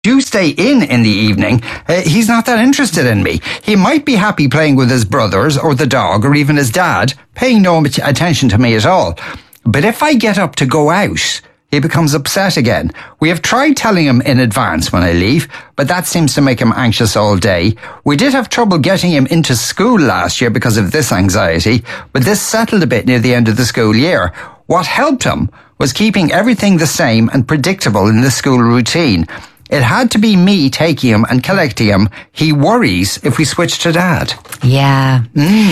do stay in the evening, he's not that interested in me. He might be happy playing with his brothers or the dog or even his dad, paying no attention to me at all. But if I get up to go out, he becomes upset again. We have tried telling him in advance when I leave, but that seems to make him anxious all day. We did have trouble getting him into school last year because of this anxiety, but this settled a bit near the end of the school year. What helped him was keeping everything the same and predictable in the school routine. It had to be me taking him and collecting him. He worries if we switch to dad. Yeah.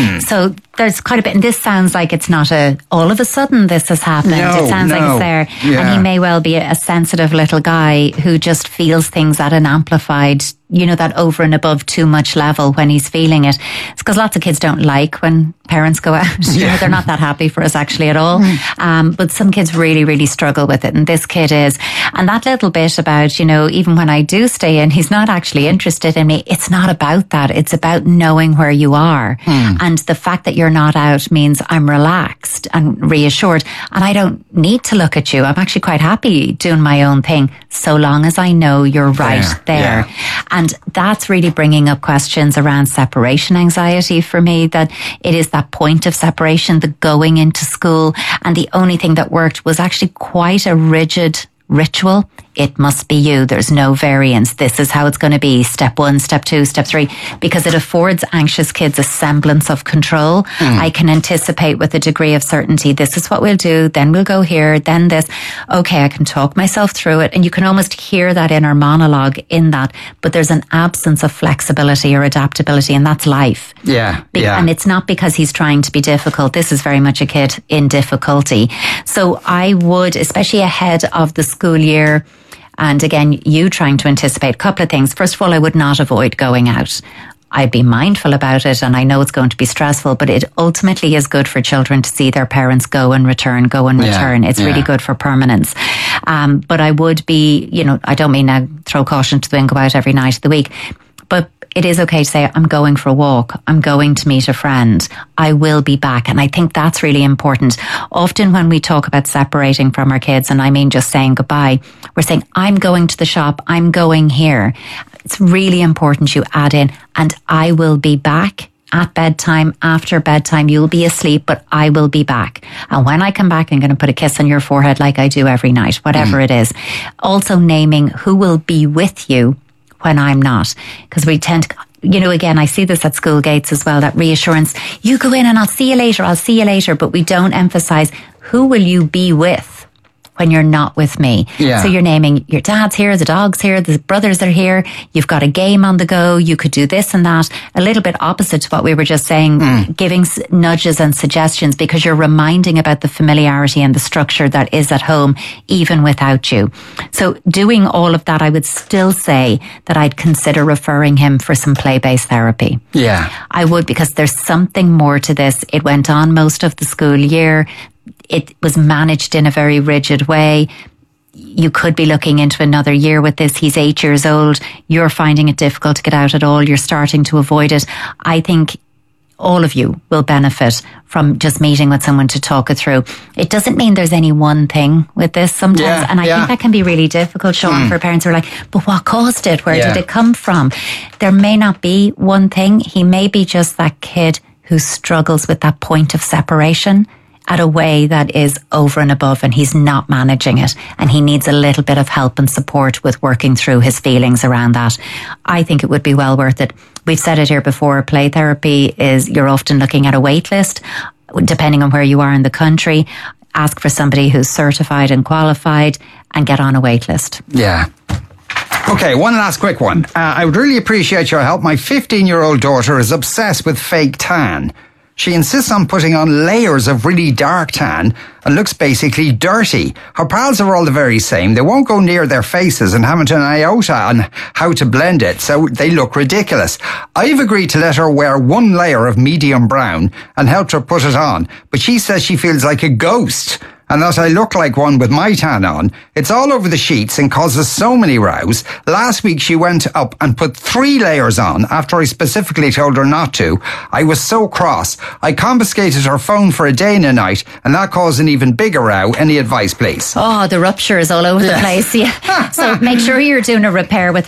So there's quite a bit, and this sounds like it's not all of a sudden this has happened. It sounds like it's there. Yeah. And he may well be a sensitive little guy who just feels things at an amplified, that over and above too much level when he's feeling it. It's because lots of kids don't like when parents go out. They're not that happy for us actually at all. But some kids really, really struggle with it. And this kid is. And that little bit about, even when I do stay in, he's not actually interested in me. It's not about that. It's about knowing where you are. And the fact that you're not out means I'm relaxed and reassured. And I don't need to look at you. I'm actually quite happy doing my own thing so long as I know you're right there. Yeah. And that's really bringing up questions around separation anxiety for me, that it is that point of separation, the going into school. And the only thing that worked was actually quite a rigid ritual. It must be you. There's no variance. This is how it's going to be. Step 1, step 2, step 3, because it affords anxious kids a semblance of control. I can anticipate with a degree of certainty, this is what we'll do, then we'll go here, then this. Okay, I can talk myself through it. And you can almost hear that inner monologue in that, but there's an absence of flexibility or adaptability, and that's life. Yeah. And it's not because he's trying to be difficult. This is very much a kid in difficulty. So I would, especially ahead of the school year, and again, you trying to anticipate a couple of things. First of all, I would not avoid going out. I'd be mindful about it, and I know it's going to be stressful, but it ultimately is good for children to see their parents go and return. It's really good for permanence. But I would be, I don't mean now throw caution to the wind, go out every night of the week, but it is okay to say, I'm going for a walk. I'm going to meet a friend. I will be back. And I think that's really important. Often when we talk about separating from our kids, and I mean just saying goodbye, we're saying, I'm going to the shop. I'm going here. It's really important you add in, and I will be back at bedtime, after bedtime. You'll be asleep, but I will be back. And when I come back, I'm going to put a kiss on your forehead like I do every night, whatever it is. Also naming who will be with you when I'm not, because we tend to, again, I see this at school gates as well, that reassurance, you go in and I'll see you later, but we don't emphasize who will you be with when you're not with me. Yeah. So you're naming your dad's here, the dog's here, the brothers are here, you've got a game on the go, you could do this and that, a little bit opposite to what we were just saying, giving nudges and suggestions, because you're reminding about the familiarity and the structure that is at home, even without you. So doing all of that, I would still say that I'd consider referring him for some play-based therapy. Yeah. I would, because there's something more to this. It went on most of the school year. It was managed in a very rigid way. You could be looking into another year with this. He's 8 years old. You're finding it difficult to get out at all. You're starting to avoid it. I think all of you will benefit from just meeting with someone to talk it through. It doesn't mean there's any one thing with this sometimes. And I think that can be really difficult, Sean, for parents who are like, but what caused it? Where did it come from? There may not be one thing. He may be just that kid who struggles with that point of separation at a way that is over and above, and he's not managing it, and he needs a little bit of help and support with working through his feelings around that. I think it would be well worth it. We've said it here before, play therapy is, you're often looking at a wait list, depending on where you are in the country. Ask for somebody who's certified and qualified and get on a wait list. Yeah. Okay, one last quick one. I would really appreciate your help. My 15-year-old daughter is obsessed with fake tan. She insists on putting on layers of really dark tan and looks basically dirty. Her pals are all the very same. They won't go near their faces and haven't an iota on how to blend it, so they look ridiculous. I've agreed to let her wear one layer of medium brown and helped her put it on, but she says she feels like a ghost and that I look like one with my tan on. It's all over the sheets and causes so many rows. Last week she went up and put 3 layers on after I specifically told her not to. I was so cross. I confiscated her phone for a day and a night, and that caused an even bigger row. Any advice, please? Oh, the rupture is all over the place. Yeah. So make sure you're doing a repair with